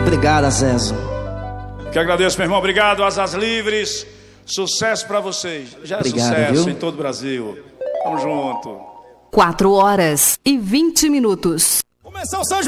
obrigado, Azezo. Que agradeço, meu irmão. Obrigado, Asas Livres. Sucesso pra vocês. Já é Obrigado, sucesso, viu? em todo o Brasil. Tamo junto. 4 horas e 20 minutos. Começar o São João.